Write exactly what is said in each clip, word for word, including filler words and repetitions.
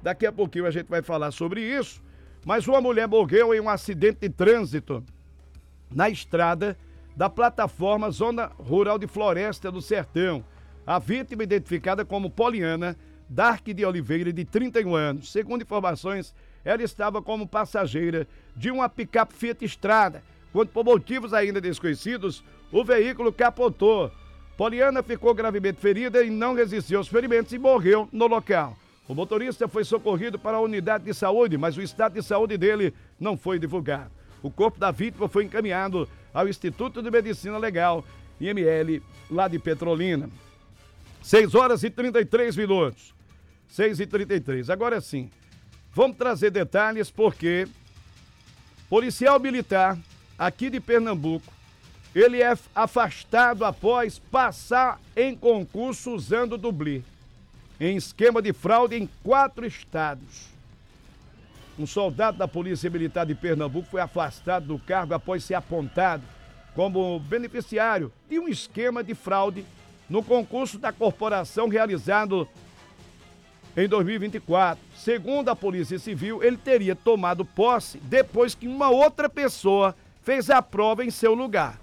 Daqui a pouquinho a gente vai falar sobre isso. Mas uma mulher morreu em um acidente de trânsito na estrada da plataforma Zona Rural de Floresta do Sertão. A vítima, identificada como Poliana Dark de Oliveira, de trinta e um anos. Segundo informações, ela estava como passageira de uma picape Fiat Strada, quando, por motivos ainda desconhecidos, o veículo capotou. Poliana ficou gravemente ferida e não resistiu aos ferimentos e morreu no local. O motorista foi socorrido para a unidade de saúde, mas o estado de saúde dele não foi divulgado. O corpo da vítima foi encaminhado ao Instituto de Medicina Legal, I M L, lá de Petrolina. seis horas e trinta e três minutos. seis e trinta e três. Agora sim, vamos trazer detalhes porque policial militar aqui de Pernambuco, ele é afastado após passar em concurso usando dublê, em esquema de fraude em quatro estados. Um soldado da Polícia Militar de Pernambuco foi afastado do cargo após ser apontado como beneficiário de um esquema de fraude no concurso da corporação realizado em dois mil e vinte e quatro. Segundo a Polícia Civil, ele teria tomado posse depois que uma outra pessoa fez a prova em seu lugar.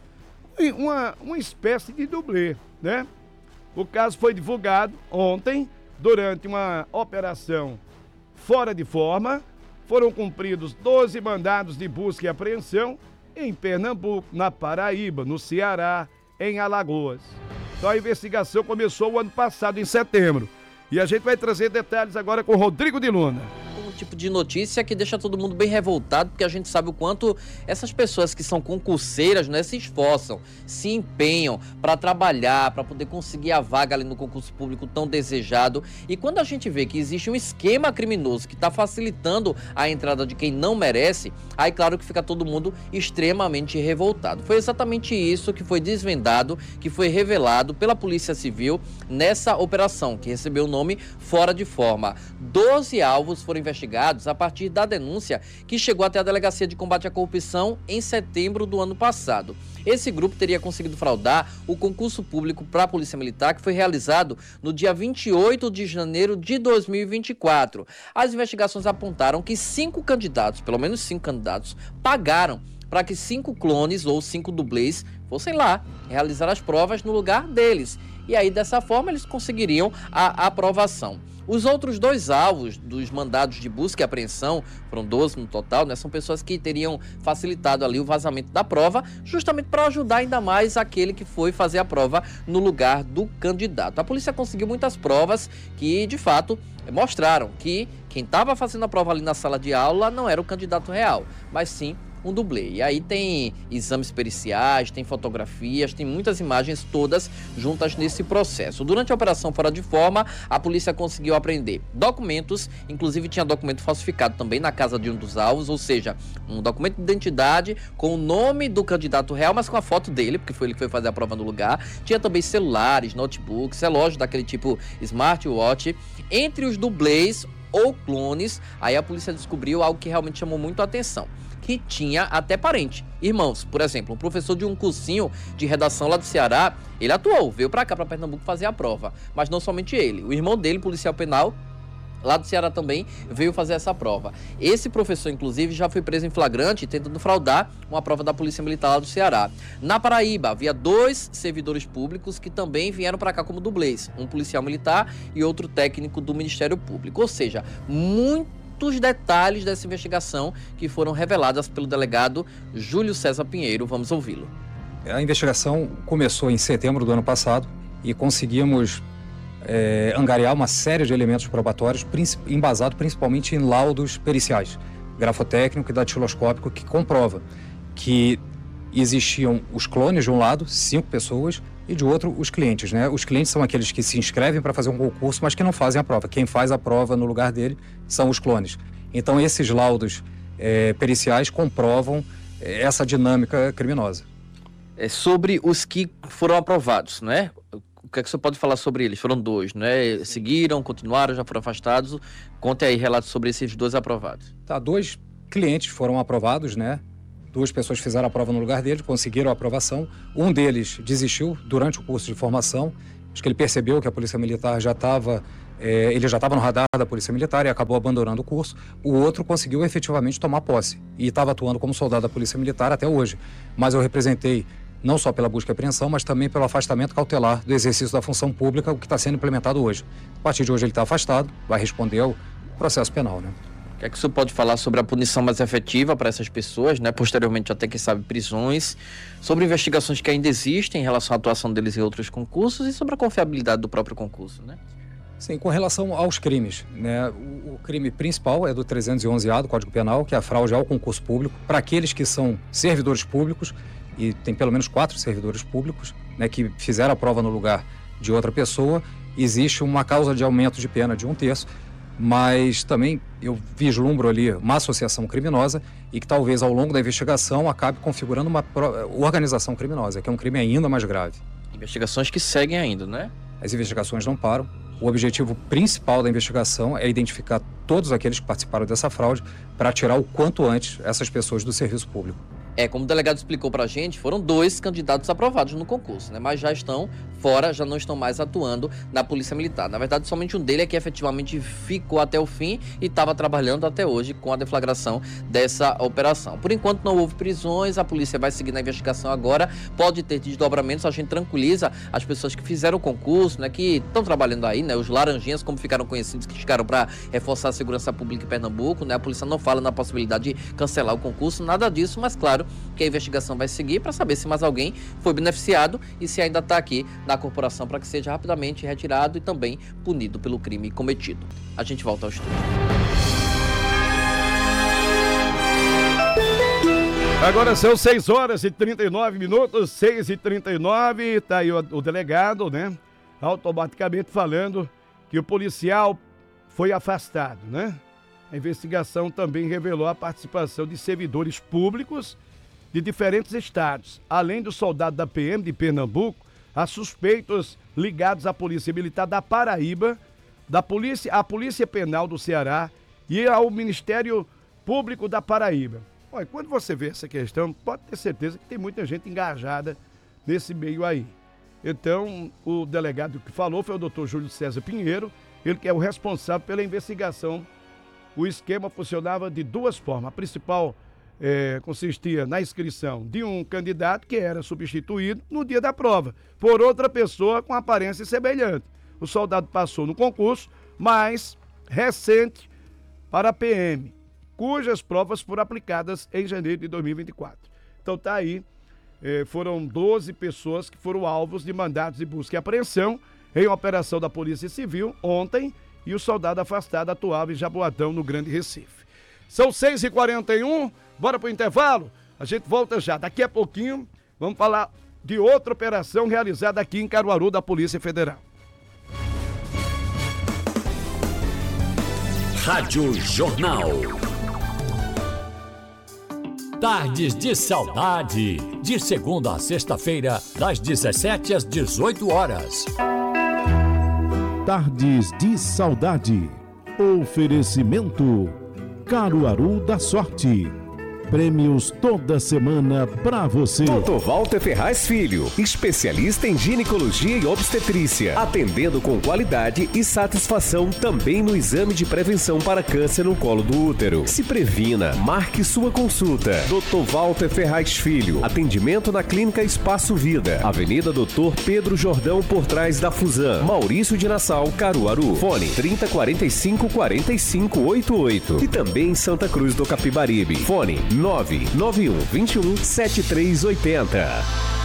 Uma, uma espécie de dublê, né? O caso foi divulgado ontem, durante uma operação fora de forma. Foram cumpridos doze mandados de busca e apreensão em Pernambuco, na Paraíba, no Ceará, em Alagoas. Então a investigação começou o ano passado, em setembro. E a gente vai trazer detalhes agora com Rodrigo de Luna. Um tipo de notícia que deixa todo mundo bem revoltado, porque a gente sabe o quanto essas pessoas que são concurseiras, né, se esforçam, se empenham para trabalhar, para poder conseguir a vaga ali no concurso público tão desejado. E quando a gente vê que existe um esquema criminoso que está facilitando a entrada de quem não merece, aí claro que fica todo mundo extremamente revoltado. Foi exatamente isso que foi desvendado, que foi revelado pela Polícia Civil nessa operação, que recebeu o nome Fora de Forma. doze alvos foram investigados a partir da denúncia que chegou até a Delegacia de Combate à Corrupção em setembro do ano passado. Esse grupo teria conseguido fraudar o concurso público para a Polícia Militar, que foi realizado no dia vinte e oito de janeiro de dois mil e vinte e quatro. As investigações apontaram que cinco candidatos, pelo menos cinco candidatos, pagaram para que cinco clones ou cinco dublês fossem lá realizar as provas no lugar deles. E aí, dessa forma, eles conseguiriam a aprovação. Os outros dois alvos dos mandados de busca e apreensão, foram doze no total, né, são pessoas que teriam facilitado ali o vazamento da prova, justamente para ajudar ainda mais aquele que foi fazer a prova no lugar do candidato. A polícia conseguiu muitas provas que, de fato, mostraram que quem estava fazendo a prova ali na sala de aula não era o candidato real, mas sim um dublê. E aí tem exames periciais, tem fotografias, tem muitas imagens todas juntas nesse processo. Durante a operação Fora de Forma, a polícia conseguiu apreender documentos, inclusive tinha documento falsificado também na casa de um dos alvos, ou seja, um documento de identidade com o nome do candidato real, mas com a foto dele, porque foi ele que foi fazer a prova no lugar. Tinha também celulares, notebooks, relógios daquele tipo smartwatch. Entre os dublês ou clones, aí a polícia descobriu algo que realmente chamou muito a atenção, que tinha até parente, irmãos. Por exemplo, um professor de um cursinho de redação lá do Ceará, ele atuou, veio pra cá, pra Pernambuco fazer a prova, mas não somente ele, o irmão dele, policial penal, lá do Ceará também, veio fazer essa prova. Esse professor, inclusive, já foi preso em flagrante tentando fraudar uma prova da Polícia Militar lá do Ceará. Na Paraíba, havia dois servidores públicos que também vieram para cá como dublês, um policial militar e outro técnico do Ministério Público. Ou seja, muito os detalhes dessa investigação que foram reveladas pelo delegado Júlio César Pinheiro. Vamos ouvi-lo. A investigação começou em setembro do ano passado e conseguimos é, angariar uma série de elementos probatórios embasado principalmente em laudos periciais, grafotécnico e datiloscópico, que comprova que existiam os clones de um lado, cinco pessoas, e de outro os clientes, né? Os clientes são aqueles que se inscrevem para fazer um concurso, mas que não fazem a prova. Quem faz a prova no lugar dele são os clones. Então esses laudos é, periciais comprovam é, essa dinâmica criminosa. É sobre os que foram aprovados, não é? O que é que você pode falar sobre eles? Foram dois, né? Seguiram, continuaram, já foram afastados. Conte aí relatos sobre esses dois aprovados. Tá, dois clientes foram aprovados, né? Duas pessoas fizeram a prova no lugar dele, conseguiram a aprovação. Um deles desistiu durante o curso de formação. Acho que ele percebeu que a Polícia Militar já estava é, ele já estava no radar da Polícia Militar e acabou abandonando o curso. O outro conseguiu efetivamente tomar posse e estava atuando como soldado da Polícia Militar até hoje. Mas eu representei não só pela busca e apreensão, mas também pelo afastamento cautelar do exercício da função pública, o que está sendo implementado hoje. A partir de hoje ele está afastado, vai responder ao processo penal, né? O que é que o senhor pode falar sobre a punição mais efetiva para essas pessoas, né? Posteriormente até, quem sabe, prisões, sobre investigações que ainda existem em relação à atuação deles em outros concursos e sobre a confiabilidade do próprio concurso, né? Sim, com relação aos crimes, né? O, o crime principal é do trezentos e onze A do Código Penal, que é a fraude ao concurso público, para aqueles que são servidores públicos, e tem pelo menos quatro servidores públicos, né, que fizeram a prova no lugar de outra pessoa, existe uma causa de aumento de pena de um terço, mas também eu vislumbro ali uma associação criminosa e que talvez ao longo da investigação acabe configurando uma organização criminosa, que é um crime ainda mais grave. Investigações que seguem ainda, né? As investigações não param. O objetivo principal da investigação é identificar todos aqueles que participaram dessa fraude para tirar o quanto antes essas pessoas do serviço público. É, como o delegado explicou pra gente, foram dois candidatos aprovados no concurso, né? Mas já estão fora, já não estão mais atuando na Polícia Militar. Na verdade, somente um deles é que efetivamente ficou até o fim e estava trabalhando até hoje com a deflagração dessa operação. Por enquanto não houve prisões, a polícia vai seguir na investigação agora, pode ter desdobramentos, a gente tranquiliza as pessoas que fizeram o concurso, né? Que estão trabalhando aí, né? Os laranjinhas, como ficaram conhecidos, que chegaram para reforçar a segurança pública em Pernambuco, né? A polícia não fala na possibilidade de cancelar o concurso, nada disso, mas claro que a investigação vai seguir para saber se mais alguém foi beneficiado e se ainda está aqui na corporação para que seja rapidamente retirado e também punido pelo crime cometido. A gente volta ao estúdio. Agora são seis horas e trinta e nove minutos, seis e trinta e nove, tá aí o, o delegado, né? Automaticamente falando que o policial foi afastado, né? A investigação também revelou a participação de servidores públicos de diferentes estados, além do soldado da P M de Pernambuco, há suspeitos ligados à Polícia Militar da Paraíba, da polícia, à Polícia Penal do Ceará e ao Ministério Público da Paraíba. Olha, quando você vê essa questão, pode ter certeza que tem muita gente engajada nesse meio aí. Então, o delegado que falou foi o doutor Júlio César Pinheiro, ele que é o responsável pela investigação. O esquema funcionava de duas formas. A principal é, consistia na inscrição de um candidato que era substituído no dia da prova por outra pessoa com aparência semelhante. O soldado passou no concurso, mas recente para a P M, cujas provas foram aplicadas em janeiro de dois mil e vinte e quatro. Então tá aí, é, foram doze pessoas que foram alvos de mandados de busca e apreensão em uma operação da Polícia Civil ontem, e o soldado afastado atuava em Jaboatão, no Grande Recife. São seis e quarenta e um, bora pro intervalo? A gente volta já. Daqui a pouquinho, vamos falar de outra operação realizada aqui em Caruaru, da Polícia Federal. Rádio Jornal. Tardes de Saudade. De segunda a sexta-feira, das dezessete às dezoito horas. Tardes de Saudade. Oferecimento Caruaru da Sorte. Prêmios toda semana pra você. doutor Walter Ferraz Filho, especialista em ginecologia e obstetrícia, atendendo com qualidade e satisfação também no exame de prevenção para câncer no colo do útero. Se previna, marque sua consulta. doutor Walter Ferraz Filho, atendimento na Clínica Espaço Vida, Avenida doutor Pedro Jordão, por trás da Fusan, Maurício de Nassau, Caruaru. Fone trinta, quarenta e cinco, quarenta e cinco, oitenta e oito. E também em Santa Cruz do Capibaribe. Fone nove nove um, vinte e um, setenta e três oitenta.